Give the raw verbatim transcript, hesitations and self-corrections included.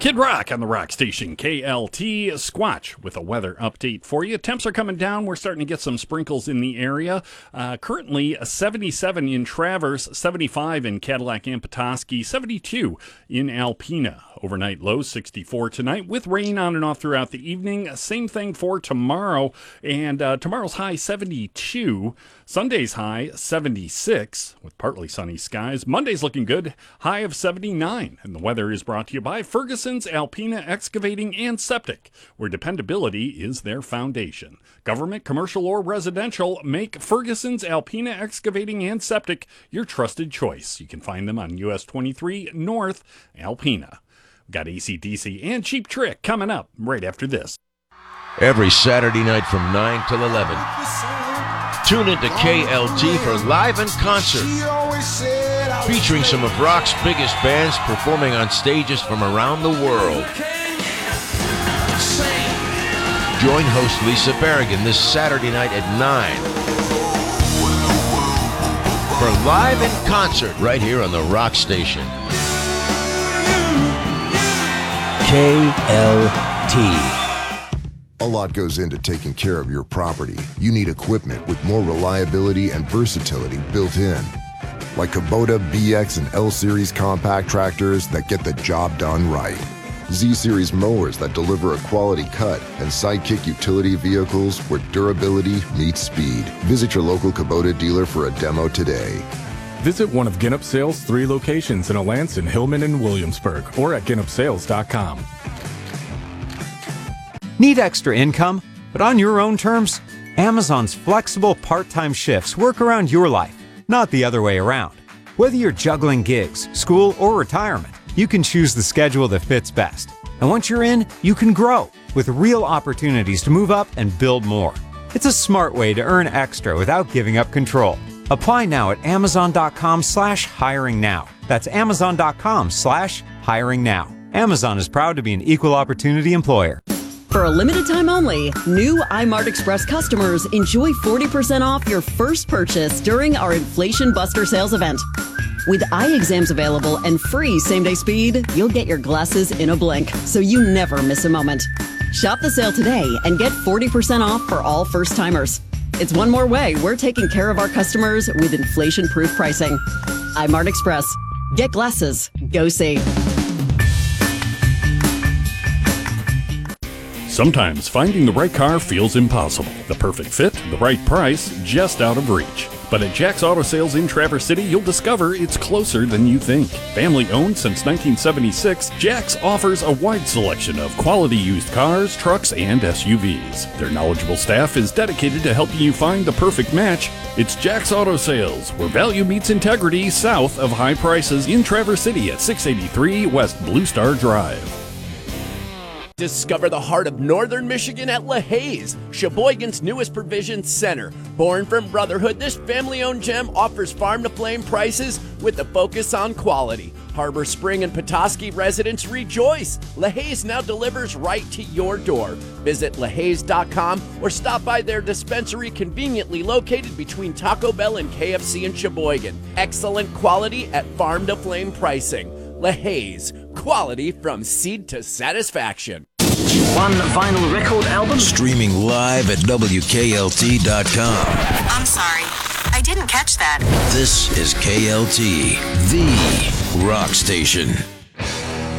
Kid Rock on the Rock Station, K L T. Squatch with a weather update for you. Temps are coming down. We're starting to get some sprinkles in the area. Uh, currently, seventy-seven in Traverse, seventy-five in Cadillac and Petoskey, seventy-two in Alpena. Overnight low sixty-four tonight with rain on and off throughout the evening. Same thing for tomorrow. And uh, tomorrow's high seventy-two. Sunday's high seventy-six with partly sunny skies. Monday's looking good. High of seventy-nine. And the weather is brought to you by Ferguson's Alpena Excavating and Septic, where dependability is their foundation. Government, commercial, or residential, make Ferguson's Alpena Excavating and Septic your trusted choice. You can find them on U S twenty-three North Alpena. Got A C D C and Cheap Trick coming up right after this. Every Saturday night from nine till eleven, tune into K L T for Live in Concert, featuring some of rock's biggest bands performing on stages from around the world. Join host Lisa Berrigan this Saturday night at nine for Live in Concert right here on the Rock Station. K L T. A lot goes into taking care of your property. You need equipment with more reliability and versatility built in. Like Kubota B X and L-Series compact tractors that get the job done right. Z-Series mowers that deliver a quality cut, and Sidekick utility vehicles where durability meets speed. Visit your local Kubota dealer for a demo today. Visit one of Ginup Sales' three locations in Alanson, Hillman, and Williamsburg, or at ginup sales dot com. Need extra income, but on your own terms? Amazon's flexible part-time shifts work around your life, not the other way around. Whether you're juggling gigs, school, or retirement, you can choose the schedule that fits best. And once you're in, you can grow with real opportunities to move up and build more. It's a smart way to earn extra without giving up control. Apply now at amazon.com slash hiring now. That's amazon.com slash hiring now. Amazon is proud to be an equal opportunity employer. For a limited time only, new iMart Express customers enjoy forty percent off your first purchase during our Inflation Buster sales event. With eye exams available and free same-day speed, you'll get your glasses in a blink, so you never miss a moment. Shop the sale today and get forty percent off for all first-timers. It's one more way we're taking care of our customers with inflation-proof pricing. iMart Express. Get glasses. Go see. Sometimes finding the right car feels impossible. The perfect fit, the right price, just out of reach. But at Jack's Auto Sales in Traverse City, you'll discover it's closer than you think. Family owned since nineteen seventy-six, Jack's offers a wide selection of quality used cars, trucks, and S U Vs. Their knowledgeable staff is dedicated to helping you find the perfect match. It's Jack's Auto Sales, where value meets integrity, south of high prices in Traverse City at six eighty-three West Blue Star Drive. Discover the heart of northern Michigan at LaHaye's, Sheboygan's newest provision center. Born from brotherhood, this family-owned gem offers farm-to-flame prices with a focus on quality. Harbor Spring and Petoskey residents rejoice. LaHaye's now delivers right to your door. Visit lahayes dot com or stop by their dispensary conveniently located between Taco Bell and K F C in Sheboygan. Excellent quality at farm-to-flame pricing. LaHaye's, quality from seed to satisfaction. One vinyl record album. Streaming live at W K L T dot com. I'm sorry, I didn't catch that. This is K L T, the rock station.